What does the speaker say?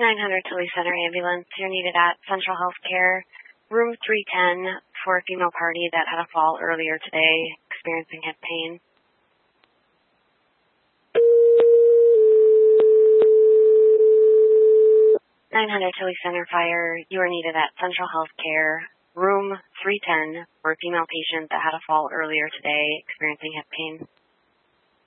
900 Tilly Center ambulance. You're needed at Central Healthcare, room 310, for a female party that had a fall earlier today, experiencing hip pain. Tilly Center Fire, you are needed at Central Healthcare, room 310, for a female patient that had a fall earlier today, experiencing hip pain.